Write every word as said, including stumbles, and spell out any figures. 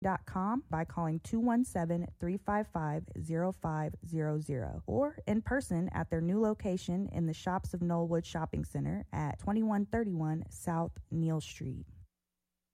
dot com by calling two one seven, three five five, zero five zero zero or in person at their new location in the Shops of Knollwood Shopping Center at twenty-one thirty-one South Neal Street.